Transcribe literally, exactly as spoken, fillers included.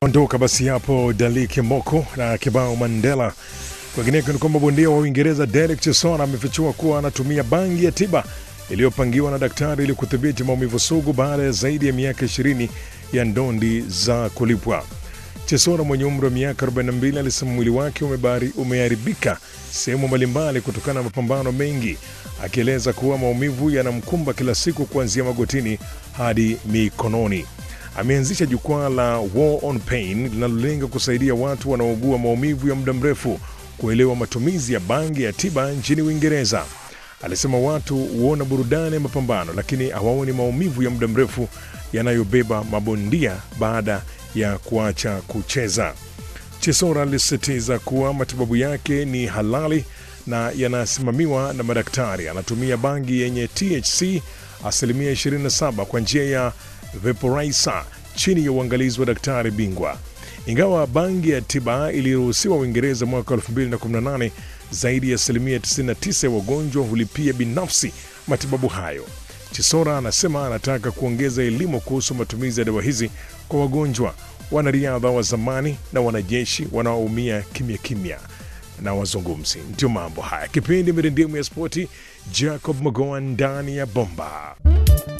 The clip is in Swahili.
Ondoka basi hapo Dali Kimoko na kibao Mandela. Kwingineko ni kwamba bondia wa Uingereza Derek Chisora amefichua kuwa anatumia bangi ya tiba iliyopangiwa na daktari ili kudhibiti maumivu sugu baada ya zaidi ya miaka ishirini ya ndondi za kulipwa. Chisora mwenye umri wa miaka arobaini na mbili alisema mwili wake umebari umeharibika sehemu mbalimbali kutokana na mapambano mengi, akieleza kuwa maumivu yanamkumba kila siku kuanzia magotini hadi mikononi. Ameanzisha jukwaa la War on Pain linalolenga kusaidia watu wanaougua maumivu ya muda mrefu kuelewa matumizi ya bangi ya tiba nchini Uingereza. Alisema watu huona burudani ya mapambano lakini hawaoni maumivu ya muda mrefu yanayobeba mabondia baada ya kuacha kucheza. Chisora alisisitiza kuwa matibabu yake ni halali na yanasimamiwa na madaktari. Anatumia bangi yenye T H C asilimia ishirini na saba kwa njia ya vaporizer chini ya uangalizi wa daktari bingwa. Ingawa bangi ya tiba iliruhusiwa Uingereza mwaka elfu mbili na kumi na nane, zaidi ya asilimia tisini na tisa ya wagonjwa hulipia binafsi matibabu hayo. Chisora anasema anataka kuongeza elimu kuhusu matumizi ya dawa hizi kwa wagonjwa, wanariadha wa zamani na wanajeshi wanaoumia kimya kimya na wazungumzi. Ndio mambo haya. Kipindi Mirindimu ya Spoti, Jacob Magoa ndani ya bomba.